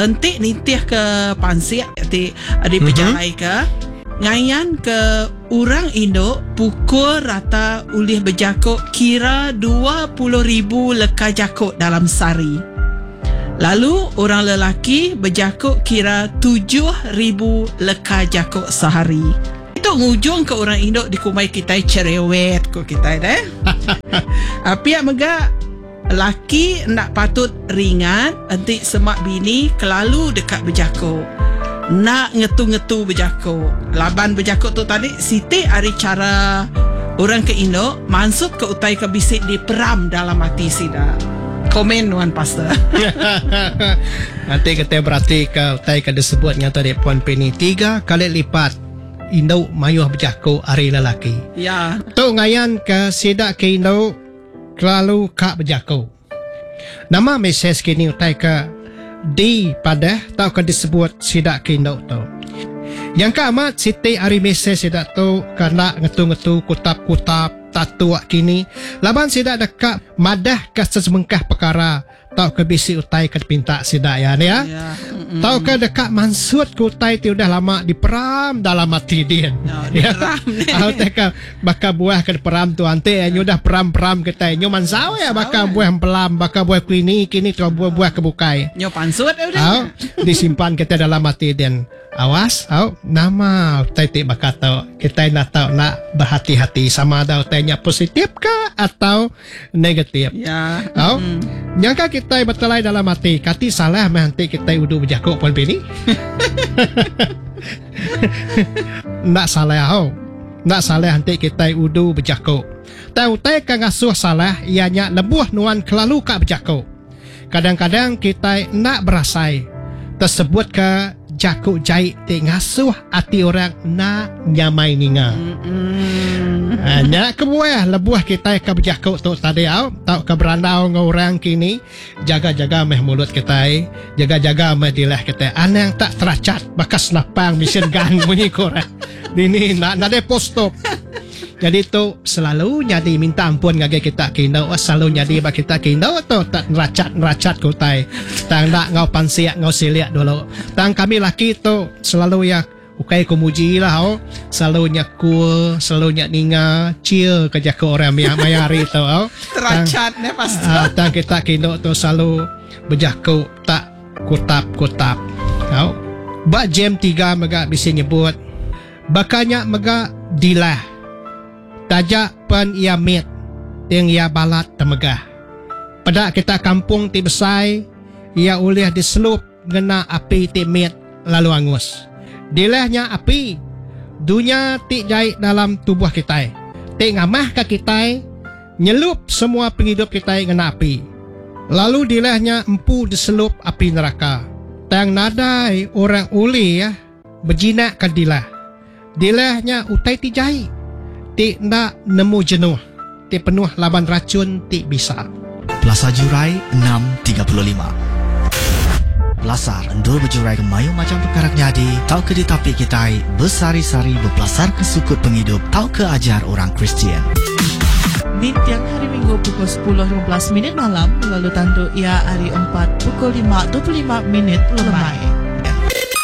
entik nitih ke pansiak di pejalai ke ngayan ke orang Indo pukul rata ulih berjakuk kira 20,000 leka jakuk dalam sehari. Lalu orang lelaki berjakuk kira 7,000 leka jakuk sehari. Itu ngujung ke orang Indo dikumai kita cerewet ko kita deh. Pihak mega laki nak patut ringan entik semak bini kelalu dekat berjakuk. Nak ngetu-ngetu berjakuk. Laban berjakuk tu tadi Siti hari cara orang ke Indo maksud ke utai ke bisik di peram dalam hati sida. Komen Wan Pastor. Nanti kita berarti ke utai ke disebutnya tadi Puan Penny 3 kali lipat Indo mayuh berjakuk hari lelaki. Ya. Tu ngayan ke sida ke Indo kelalu kak berjakuk. Nama mesej kini utai ke di pada tau kan disebut sidak kindo tu. Yang keamat Siti hari mesej sidak tu kena ngetu-ngetu kutap-kutap tatu kini. Laban sidak dekat madah ke sesmengkah perkara tau ke bisi utai ke pinta sidak ya. Tau ke dekat mansud ke utai tu dah lama diperam dalam hati dia. Ya. Tahu teka bakal buah ke peram tu ante nyu dah peram-peram kita nyu mansau ya bakal buah pelam bakal buah kini tu buah kebukai. Nyo pansut udah. Disimpan kita dalam hati dia. Awas, nama utai ti bakal tahu kita nak tahu nak berhati-hati sama ada utainya positif ke atau negatif. Ya. Nyangka kita bertelai dalam hati kati salah nanti kita udah berjakuk Puan Penny. Nak salah nak salah nanti kita udah berjakuk. Tahu utai kan ngasuh salah ianya lebuh nuan kelalu kak berjakuk. Kadang-kadang kita nak berasai tersebut ke jakuk jahit te ngasuh hati orang nak nyamai ninga. Nak kebuah lebuah kita ke berjakuk tu tadi tau ke berandau dengan orang kini jaga-jaga meh mulut kita jaga-jaga meh dilah kita anang tak teracat bakas lapang mesin gang bunyi korang ini nak ada postop. Jadi tu selalu nyadi minta ampun ngage kita kino selalu nyadi bak kita kino tu tak neracat kutai tang nak ngau pansiak ngau siliak dulu tang kami laki tu selalu ya ukai kumuji lah selalu nyakul selalu nyak ninga chill kerja ke orang mayari tu Teracat ne pasti tang kita kino tu selalu berjaku tak kutap bak jam 3 mega bisa nyebut bakanya mega dilah tajak pen ia mit yang ia balat temegah. Pada kita kampung ti besai ia ulih diselup ngena api ti mit lalu angus. Dilahnya api dunia ti jahit dalam tubuh kita. Ti ngamah ke kita nyelup semua penghidup kita ngena api. Lalu dilahnya empu diselup api neraka. Tang nadai orang uli ya berjinak ke dilah. Dilahnya utai ti jahit. Ti nak nemu jenuh. Ti penuh laban racun ti bisa. Plaza Jurai 6.35. Belasar endul berjurai ke mayu macam perkara jadi. Tau ke di tapi kita bersari-sari berpelasar ke sukut penghidup. Tau ke ajar orang Kristian. Di tiang hari Minggu pukul 10.15 malam lalu tantu ia hari 4 pukul 5.25 lemai.